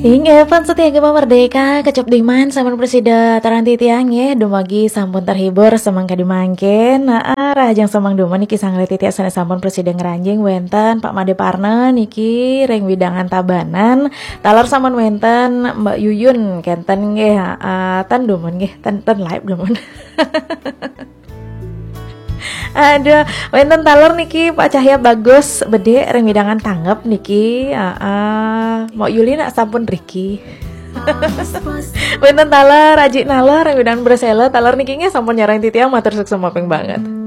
Hingga Evan setia Gema Merdeka kecap diman sampun presida taranti tiang ya dumagi sampun terhibur semangka dimangken rajang semang duman niki sangleti tiak sana sampun presida ngeranjing wenten Pak Made Parna niki reng widangan tabanan talar sampun wenten Mbak Yuyun kenten nggih tan duman nggih tan live duman. Aduh, wenten taler niki Pak Cahya Bagus bede reng widangan tanggap niki mau Yuli nak sampun Riki. Wenten taler Aji naler reng widangan bersela taler niki nge sampun nyarang titiang matur sukses mopeng banget.